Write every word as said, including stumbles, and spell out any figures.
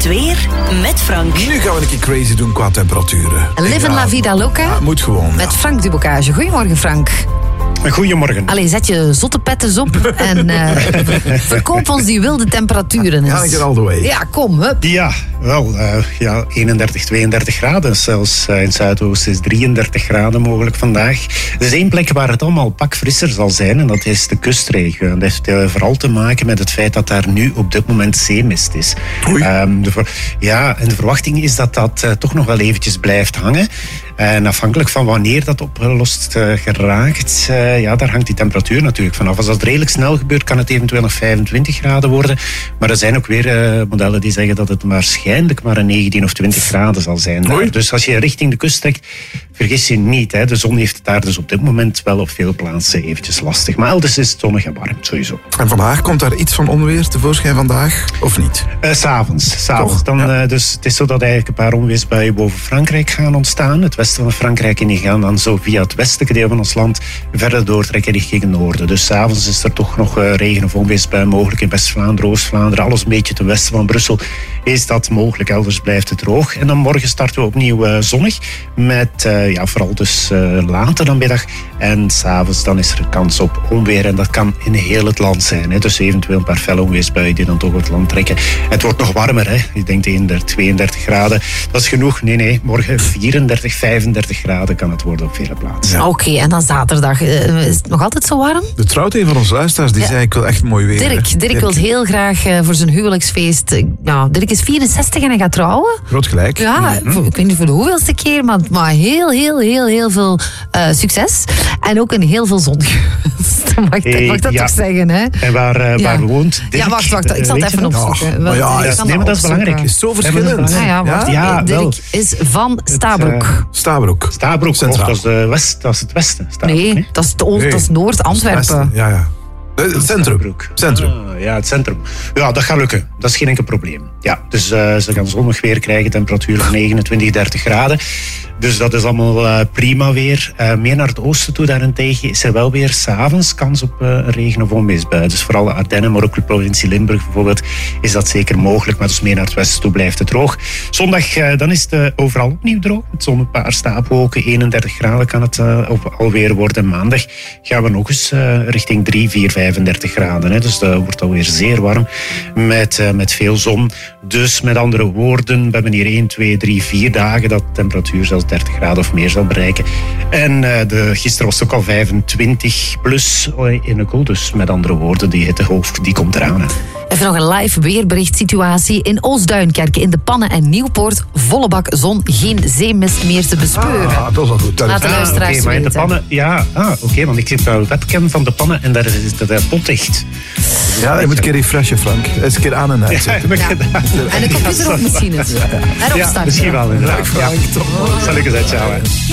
Het weer met Frank. Nu gaan we een keer crazy doen qua temperaturen. Live in la vida loca. Ja, moet gewoon. Met Frank Dubocage. Goedemorgen, Frank. Goedemorgen. Allee, zet je zotte petten op en uh, verkoop ons die wilde temperaturen eens. Ja, ik all the way. Ja, kom, hup. Ja, wel, uh, ja, eenendertig, tweeëndertig graden. Zelfs uh, in het Zuidoosten is drieëndertig graden mogelijk vandaag. Er is één plek waar het allemaal pak frisser zal zijn en dat is de kustregio. Dat heeft uh, vooral te maken met het feit dat daar nu op dit moment zeemist is. Um, de ver- ja, en de verwachting is dat dat uh, toch nog wel eventjes blijft hangen. En afhankelijk van wanneer dat opgelost uh, geraakt, uh, ja, daar hangt die temperatuur natuurlijk vanaf. Als dat redelijk snel gebeurt, kan het eventueel nog vijfentwintig graden worden. Maar er zijn ook weer uh, modellen die zeggen dat het waarschijnlijk maar een negentien of twintig graden zal zijn. Oei. Dus als je richting de kust trekt, vergis je niet. Hè, de zon heeft het daar dus op dit moment wel op veel plaatsen eventjes lastig. Maar elders is het zonnig en warm, sowieso. En vandaag komt daar iets van onweer tevoorschijn vandaag, of niet? Uh, s'avonds. s'avonds. Dan, ja. uh, dus het is zo dat eigenlijk een paar onweersbuien boven Frankrijk gaan ontstaan. Het westen van Frankrijk en die gaan dan zo via het westelijke deel van ons land verder doortrekken richting het noorden. Dus s'avonds is er toch nog uh, regen- of onweersbuien mogelijk in West-Vlaanderen, Oost-Vlaanderen, alles een beetje ten westen van Brussel is dat mogelijk. Elders blijft het droog. En dan morgen starten we opnieuw uh, zonnig met uh, ja, vooral dus uh, later dan middag. En s'avonds dan is er een kans op onweer en dat kan in heel het land zijn. Hè. Dus eventueel een paar felle onweersbuien die dan toch het land trekken. Het wordt nog warmer. Hè. Je denkt eenendertig, tweeëndertig graden. Dat is genoeg. Nee, nee. Morgen vierendertig, vijfendertig graden kan het worden op vele plaatsen. Ja. Oké, okay, en dan zaterdag. Uh, is het nog altijd zo warm? De trouwt een van onze luisteraars, die ja. zei ik wil echt mooi weer. Dirk, Dirk, Dirk wil heel graag uh, voor zijn huwelijksfeest. Uh, nou, Dirk is vierenzestig en hij gaat trouwen. Groot gelijk. Ja, mm-hmm. voor, ik weet niet voor de hoeveelste keer, maar, maar heel, heel, heel, heel veel uh, succes. En ook een heel veel zon. mag, hey, mag dat ja. toch zeggen, hè? En waar, uh, ja. waar woont Dirk? Ja, wacht, wacht. Ik zal het even opzoeken. Oh, ja, ja, nee, maar dat is belangrijk. Het is zo verschillend. Ja, ja, wacht. Ja, Dirk wel. is van Stabroek. Het, uh, Stabroek. Stabroek, of, dat, is de west, dat is het westen. Stabroek, nee, nee, dat is, de oost, nee. dat is Noord, Antwerpen. Ja, ja. Het centrum. centrum. Ah, ja, het centrum. Ja, dat gaat lukken. Dat is geen enkel probleem. Ja, dus uh, ze gaan zonnig weer krijgen, temperatuur van negenentwintig, dertig graden. Dus dat is allemaal uh, prima weer. Uh, meer naar het oosten toe daarentegen is er wel weer 's avonds kans op uh, regen- of onweersbuien. Dus vooral de Ardennen, maar ook de provincie Limburg bijvoorbeeld, is dat zeker mogelijk. Maar dus meer naar het westen toe blijft het droog. Zondag, uh, dan is het uh, overal opnieuw droog. Met zo'n een paar stapelwolken, eenendertig graden kan het uh, alweer worden. Maandag gaan we nog eens uh, richting drie, vier, vijfendertig graden. Hè. Dus dat wordt alweer zeer warm met, uh, met veel zon. Dus met andere woorden, we hebben hier één, twee, drie, vier dagen dat de temperatuur zelfs dertig graden of meer zal bereiken. En uh, de, gisteren was het ook al vijfentwintig plus in de koel. Dus met andere woorden, die hittegolf die komt eraan. Hè. Even nog een live weerbericht-situatie. In Oostduinkerke, in de Pannen en Nieuwpoort, volle bak zon, geen zeemist meer te bespeuren. Ah, dat is wel goed. Dat Laat de luisteraars ah, okay, maar in de weten. Pannen, ja, ah, oké, okay, want ik zit wel webcam van de Pannen en daar is het uh, potdicht. Ja, je moet een keer refreshen, Frank. Eens een keer aan en uit. Ja, heb ik ja. gedaan. En de computer ook misschien eens. Erop Ja, starten. misschien wel inderdaad. Ja. Zal ik eens uitschouwen.